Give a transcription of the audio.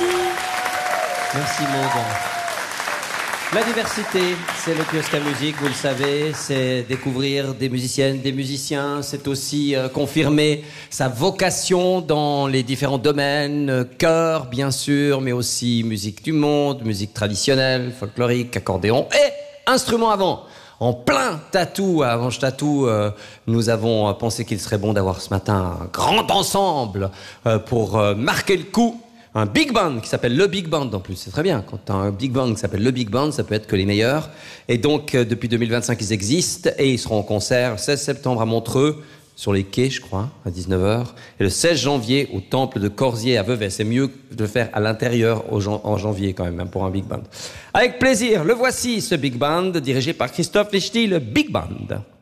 Merci Maud. La diversité, c'est le kiosque à musique, vous le savez, c'est découvrir des musiciennes, des musiciens, c'est aussi confirmer sa vocation dans les différents domaines, chœur bien sûr, mais aussi musique du monde, musique traditionnelle, folklorique, accordéon et instruments avant. En plein tatou, à Avanche Tatou, nous avons pensé qu'il serait bon d'avoir ce matin un grand ensemble pour marquer le coup. Un big band qui s'appelle le Big Band en plus, c'est très bien. Quand tu as un big band qui s'appelle le Big Band, ça peut être que les meilleurs. Et donc, depuis 2025, ils existent et ils seront en concert le 16 septembre à Montreux, sur les quais, je crois, à 19h. Et le 16 janvier au temple de Corsier à Vevey. C'est mieux de le faire à l'intérieur en janvier quand même, hein, pour un big band. Avec plaisir, le voici, ce Big Band, dirigé par Christophe Lichty, le Big Band.